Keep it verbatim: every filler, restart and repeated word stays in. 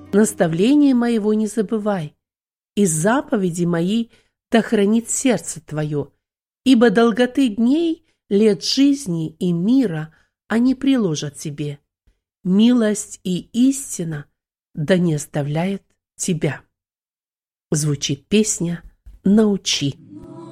Наставление моего не забывай, и заповеди мои да хранит сердце твое, ибо долготы дней, лет жизни и мира они приложат тебе. Милость и истина да не оставляет тебя. Звучит песня «Научи».